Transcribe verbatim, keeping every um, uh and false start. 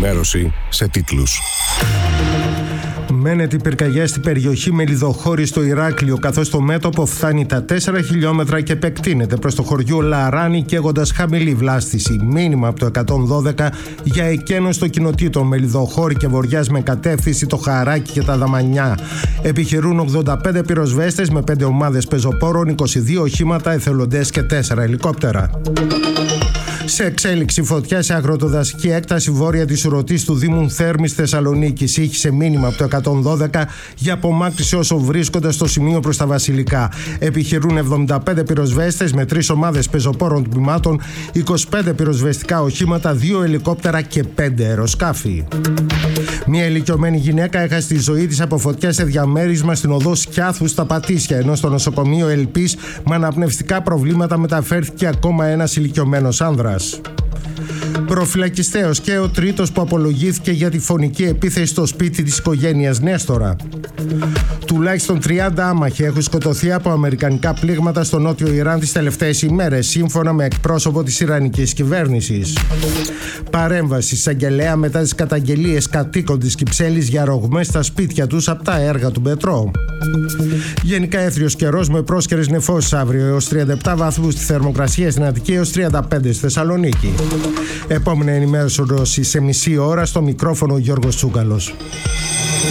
ενημέρωση σε τίτλους. Μένεται η πυρκαγιά στην περιοχή Μελιδοχώρη στο Ηράκλειο, καθώς το μέτωπο φτάνει τα τέσσερα χιλιόμετρα και επεκτείνεται προς το χωριό Λαράνη, καίγοντας χαμηλή βλάστηση. Μήνυμα από το εκατόν δώδεκα για εκένωση των κοινοτήτων Μελιδοχώρη και Βοριάς με κατεύθυνση το Χαράκι και τα Δαμανιά. Επιχειρούν ογδόντα πέντε πυροσβέστες με πέντε ομάδες πεζοπόρων, είκοσι δύο οχήματα, εθελοντές και τέσσερα ελικόπτερα. Σε εξέλιξη φωτιά σε αγροτοδασική έκταση βόρεια της Ουρωτής του Δήμου Θέρμης Θεσσαλονίκης. Ήχησε μήνυμα από το εκατόν δώδεκα για απομάκρυνση όσων βρίσκονται στο σημείο προς τα Βασιλικά. Επιχειρούν εβδομήντα πέντε πυροσβέστες με τρεις ομάδες πεζοπόρων τμήματων, είκοσι πέντε πυροσβεστικά οχήματα, δύο ελικόπτερα και πέντε αεροσκάφη. Μια ηλικιωμένη γυναίκα έχασε τη ζωή της από φωτιά σε διαμέρισμα στην οδό Σκιάθου στα Πατήσια, ενώ στο νοσοκομείο Ελπής με αναπνευστικά προβλήματα μεταφέρθηκε ακόμα ένας ηλικιωμένος άνδρας. Προφυλακιστέος και ο τρίτος που απολογήθηκε για τη φωνική επίθεση στο σπίτι της οικογένειας Νέστορα. Τουλάχιστον τριάντα άμαχοι έχουν σκοτωθεί από αμερικανικά πλήγματα στο νότιο Ιράν τις τελευταίες ημέρες, σύμφωνα με εκπρόσωπο της Ιρανικής κυβέρνησης. Παρέμβαση εισαγγελέα μετά τις καταγγελίες κατοίκων της Κυψέλης για ρογμές στα σπίτια τους από τα έργα του Μετρό. Γενικά έθριος καιρός με πρόσκαιρες νεφώσεις αύριο, έως τριάντα επτά βαθμούς στη θερμοκρασία στην Αττική, έως τριάντα πέντε στη Θεσσαλονίκη. Επόμενη ενημέρωση σε μισή ώρα, στο μικρόφωνο Γιώργος Τσούγκαλος.